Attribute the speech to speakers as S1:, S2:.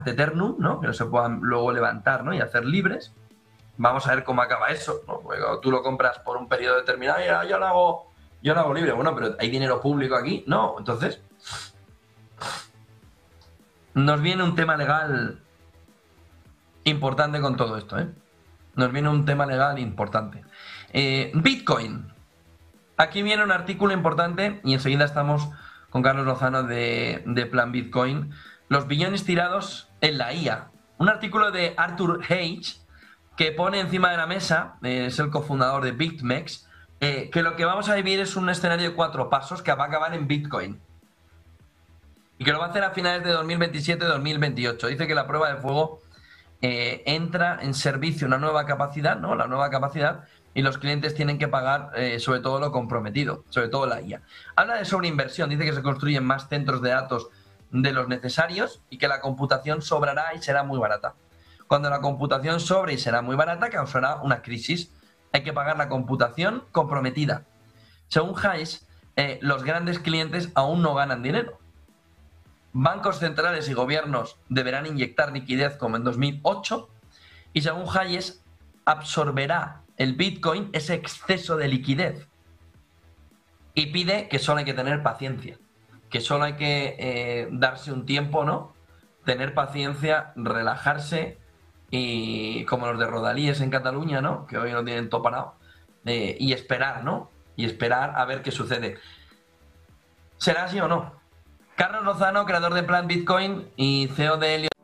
S1: Eternum, ¿no? Que no se puedan luego levantar, ¿no? Y hacer libres. Vamos a ver cómo acaba eso, ¿no? Porque cuando tú lo compras por un periodo determinado, yo lo hago libre. Bueno, pero ¿hay dinero público aquí? No, entonces nos viene un tema legal importante con todo esto, ¿eh? Nos viene un tema legal importante. Bitcoin. Aquí viene un artículo importante y enseguida estamos con Carlos Lozano de Plan Bitcoin. Los billones tirados en la IA. Un artículo de Arthur Hage que pone encima de la mesa, es el cofundador de BitMEX, que lo que vamos a vivir es un escenario de 4 pasos que va a acabar en Bitcoin. Y que lo va a hacer a finales de 2027-2028. Dice que la prueba de fuego entra en servicio una nueva capacidad, ¿no? La nueva capacidad, y los clientes tienen que pagar sobre todo lo comprometido, sobre todo la IA. Habla de sobreinversión, dice que se construyen más centros de datos de los necesarios y que la computación sobrará y será muy barata. Cuando la computación sobre y será muy barata, causará una crisis. Hay que pagar la computación comprometida. Según Hayes, los grandes clientes aún no ganan dinero. Bancos centrales y gobiernos deberán inyectar liquidez como en 2008 y según Hayes absorberá el Bitcoin ese exceso de liquidez y pide que solo hay que tener paciencia, que solo hay que darse un tiempo, ¿no? Tener paciencia, relajarse y como los de Rodalíes en Cataluña, ¿no? Que hoy no tienen todo parado y esperar, ¿no? Y esperar a ver qué sucede. ¿Será así o no? Carlos Lozano, creador de Plan Bitcoin y CEO de Helio.